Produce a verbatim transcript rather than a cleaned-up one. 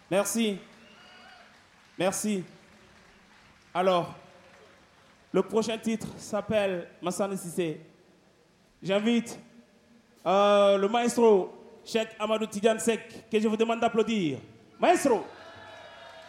Merci. Merci. Alors, le prochain titre s'appelle Massane Sissé. J'invite euh, le maestro Cheikh Amadou Tidiane Seck, que je vous demande d'applaudir. Maestro!